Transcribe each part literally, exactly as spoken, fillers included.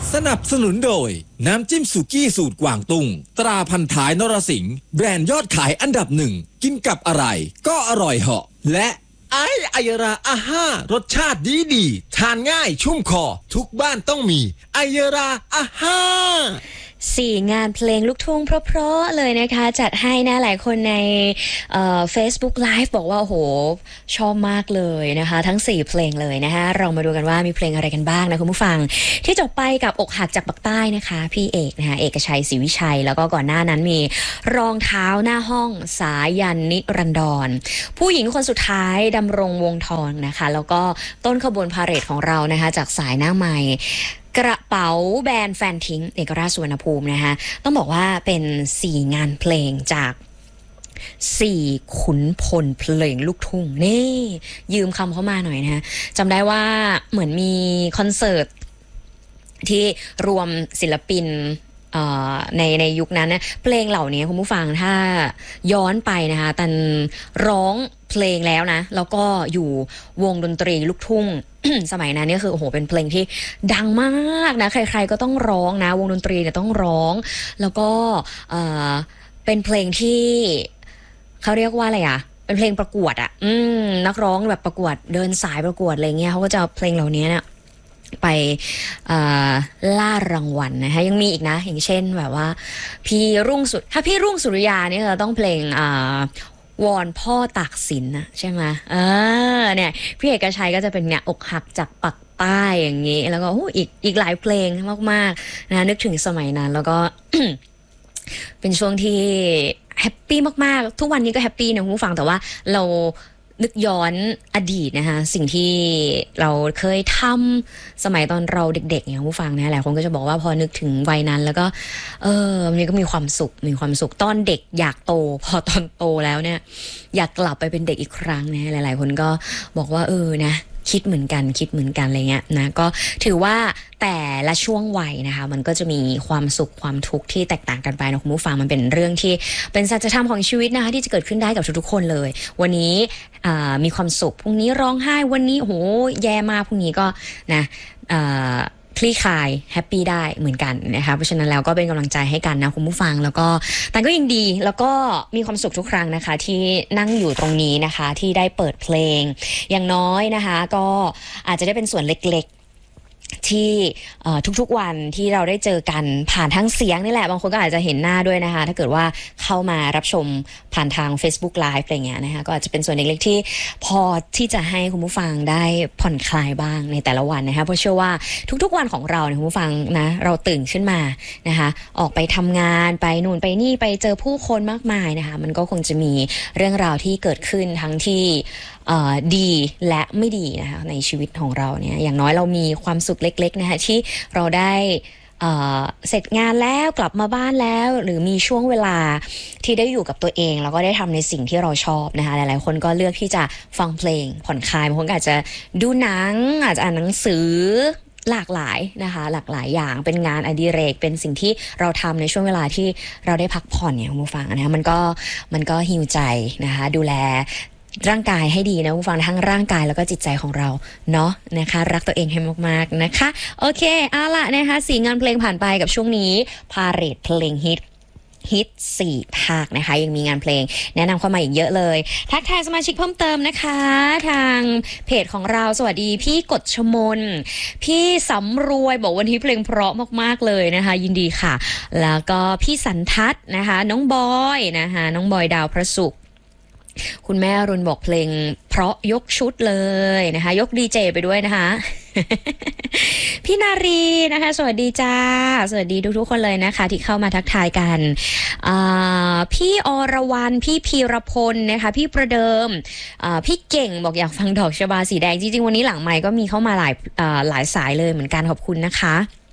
สนับสนุนโดยน้ำจิ้มสุกี้สูตรกวางตุ้งตราพันท้ายนรสิงห์แบรนด์ยอดขายอันดับหนึ่งกินกับอะไรก็อร่อยเหาะและไอไอยราอาห้ารสชาติดีดีทานง่ายชุ่มคอทุกบ้านต้องมีไอยราอาห้าสี่งานเพลงลูกทุ่งเพราะๆเลยนะคะจัดให้นะหลายคนในเอ่อ Facebook Live บอกว่าโอ้โหชอบมากเลยนะคะทั้งสี่เพลงเลยนะคะเรามาดูกันว่ามีเพลงอะไรกันบ้างนะคุณผู้ฟังที่จบไปกับอกหักจากปากใต้นะคะพี่เอกนะคะเอกชัยศรีวิชัยแล้วก็ก่อนหน้านั้นมีรองเท้าหน้าห้องสายันนิรันดรผู้หญิงคนสุดท้ายดำรงวงทองนะคะแล้วก็ต้นขบวนพาเหรดของเรานะคะจากสายหน้าใหม่กระเป๋าแบรนด์แฟนทิ้งเอกราชสุวรรณภูมินะคะต้องบอกว่าเป็นสี่งานเพลงจากสี่ขุนพลเพลงลูกทุ่งนี่ยืมคำเข้ามาหน่อยนะจำได้ว่าเหมือนมีคอนเสิร์ตที่รวมศิลปินในในยุคนั้นนะเพลงเหล่านี้คุณผู้ฟังถ้าย้อนไปนะคะตันร้องเพลงแล้วนะแล้วก็อยู่วงดนตรีลูกทุ่ง สมัยนั้นเนี่ยคือโอ้โหเป็นเพลงที่ดังมากนะใครๆก็ต้องร้องนะวงดนตรีเนี่ยต้องร้องแล้วก็เอ่อเป็นเพลงที่เขาเรียกว่าอะไรอ่ะเป็นเพลงประกวดอ่ะอืมนักร้องแบบประกวดเดินสายประกวดอะไรเงี้ยเขาก็จะเอาเพลงเหล่านี้เนี่ยไปล่ารางวัลนะคะยังมีอีกนะอย่างเช่นแบบว่าพี่รุ่งสุดถ้าพี่รุ่งสุริยาเนี่ยจะต้องเพลงวอนพ่อตากสินนะใช่ไหมเออเนี่ยพี่เอกชัยก็จะเป็นเนี่ยอกหักจากปักใต้อย่างนี้แล้วก็อีกอีกหลายเพลงมากๆนะนึกถึงสมัยนั้นแล้วก็ เป็นช่วงที่แฮปปี้มากๆทุกวันนี้ก็แฮปปี้นะคุณผู้ฟังแต่ว่าเรานึกย้อนอดีตนะคะสิ่งที่เราเคยทำสมัยตอนเราเด็กๆเนี่ยผู้ฟังนะหลายคนก็จะบอกว่าพอนึกถึงวัยนั้นแล้วก็เออมันก็มีความสุขมีความสุขตอนเด็กอยากโตพอตอนโตแล้วเนี่ยอยากกลับไปเป็นเด็กอีกครั้งนะหลายๆคนก็บอกว่าเออนะคิดเหมือนกันคิดเหมือนกันอะไรเงี้ยนะก็ถือว่าแต่ละช่วงวัยนะคะมันก็จะมีความสุขความทุกข์ที่แตกต่างกันไปนะคุณผู้ฟังมันเป็นเรื่องที่เป็นสัจธรรมของชีวิตนะคะที่จะเกิดขึ้นได้กับทุกๆคนเลยวันนี้มีความสุขพรุ่งนี้ร้องไห้วันนี้โหแย่มากพรุ่งนี้ก็นะคลี่คลายแฮปปี้ได้เหมือนกันนะคะเพราะฉะนั้นแล้วก็เป็นกำลังใจให้กันนะคุณผู้ฟังแล้วก็แต่ก็ยังดีแล้วก็มีความสุขทุกครั้งนะคะที่นั่งอยู่ตรงนี้นะคะที่ได้เปิดเพลงอย่างน้อยนะคะก็อาจจะได้เป็นส่วนเล็กๆที่ทุกๆวันที่เราได้เจอกันผ่านทั้งเสียงนี่แหละบางคนก็อาจจะเห็นหน้าด้วยนะคะถ้าเกิดว่าเข้ามารับชมผ่านทาง Facebook Live อะไรเงี้ยนะคะก็อาจจะเป็นส่วนเล็กๆที่พอที่จะให้คุณผู้ฟังได้ผ่อนคลายบ้างในแต่ละวันนะคะเพราะเชื่อว่าทุกๆวันของเราเนี่ยคุณผู้ฟังนะเราตื่นขึ้นมานะคะออกไปทำงานไปนู่นไปนี่ไปเจอผู้คนมากมายนะคะมันก็คงจะมีเรื่องราวที่เกิดขึ้นทั้งที่ดีและไม่ดีนะคะในชีวิตของเราเนี่ยอย่างน้อยเรามีความสุขเล็กๆนะคะที่เราได้เสร็จงานแล้วกลับมาบ้านแล้วหรือมีช่วงเวลาที่ได้อยู่กับตัวเองแล้วก็ได้ทำในสิ่งที่เราชอบนะคะหลายๆคนก็เลือกที่จะฟังเพลงผ่อนคลายบางคนอาจจะดูหนังอาจจะอ่านหนังสือหลากหลายนะคะหลากหลายอย่างเป็นงานอดิเรกเป็นสิ่งที่เราทำในช่วงเวลาที่เราได้พักผ่อนเนี่ยคุณผู้ฟังนะคะมันก็มันก็ฮีลใจนะคะดูแลร่างกายให้ดีนะผู้ฟังทั้งร่างกายแล้วก็จิตใจของเราเนาะนะคะรักตัวเองให้มากๆนะคะโอเคเอาล่ะนะคะสี่งานเพลงผ่านไปกับช่วงนี้พาเหรดเพลงฮิตฮิตสี่ภาคนะคะยังมีงานเพลงแนะนำเข้ามาอีกเยอะเลยทักทายสมาชิกเพิ่มเติมนะคะทางเพจของเราสวัสดีพี่กฎชมนพี่สำรวยบอกวันนี้เพลงเพราะมากๆเลยนะคะยินดีค่ะแล้วก็พี่สันทัศน์นะคะน้องบอยนะคะน้องบอยดาวพระศุกร์คุณแม่รุนบอกเพลงเพราะยกชุดเลยนะคะยกดีเจไปด้วยนะคะ พี่นารีนะคะสวัสดีจ้าสวัสดีทุกๆคนเลยนะคะที่เข้ามาทักทายกันพี่อรวรรณพี่พีรพลนะคะพี่ประเดิมพี่เก่งบอกอยากฟังดอกชบาสีแดงจริงๆวันนี้หลังไมค์ก็มีเข้ามาหลายหลายสายเลยเหมือนกันขอบคุณนะคะ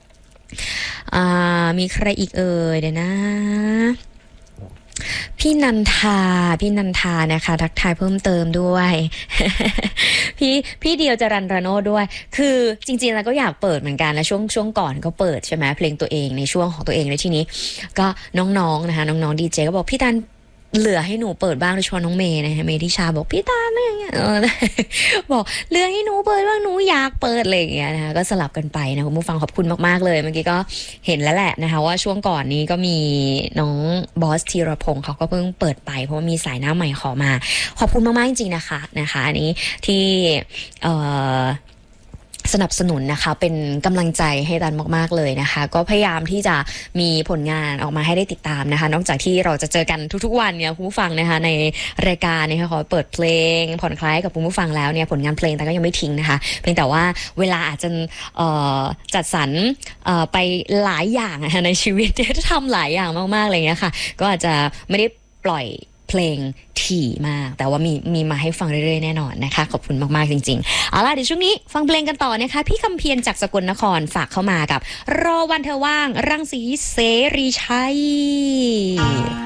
มีใครอีกเอ่ยเดี๋ยวนะพี่นันทาพี่นันทานะคะทักทายเพิ่มเติมด้วย พี่พี่เดียวจรัญรโนด้วยคือจริงๆแล้วก็อยากเปิดเหมือนกันแล้วช่วงช่วงก่อนก็เปิดใช่ไหมเพลงตัวเองในช่วงของตัวเองในที่นี้ก็น้องๆนะคะน้องๆดีเจก็บอกพี่ตันเหลือให้หนูเปิดบ้างโดยเฉพาะน้องเมย์นะฮะเมย์ทิชาบอกพี่ตาอะไรอย่างเงี้ยเออ บอกเหลือให้หนูเปิดบ้างหนูอยากเปิดอะไรอย่างเงี้ยนะคะก็สลับกันไปนะคุณผู้ฟังขอบคุณมากๆเลยเมื่อกี้ก็เห็นแล้วแหละนะคะว่าช่วงก่อนนี้ก็มีน้องบอสธีรพงศ์เขาก็เพิ่งเปิดไปเพราะว่ามีสายหน้าใหม่ขอมาขอบคุณมากๆจริงๆนะคะนะคะอันนี้ที่เอ่อสนับสนุนนะคะเป็นกำลังใจให้ดันมากๆเลยนะคะก็พยายามที่จะมีผลงานออกมาให้ได้ติดตามนะคะนอกจากที่เราจะเจอกันทุกๆวันเนี่ยคุณผู้ฟังนะคะในรายการนะคะขอเปิดเพลงผ่อนคลายกับคุณผู้ฟังแล้วเนี่ยผลงานเพลงแต่ก็ยังไม่ทิ้งนะคะเพียงแต่ว่าเวลาอาจจะจัดสรรไปหลายอย่างในชีวิตทำหลายอย่างมากๆอะไรเงี้ยค่ะก็อาจจะไม่ได้ปล่อยเพลงถี่มากแต่ว่ามีมีมาให้ฟังเรื่อยๆแน่นอนนะคะขอบคุณมากๆจริงๆเอาล่ะเดี๋ยวช่วงนี้ฟังเพลงกันต่อนะคะพี่คำเพียรจากสกลนครฝากเข้ามากับรอวันเธอว่างรังสีเสรีชัย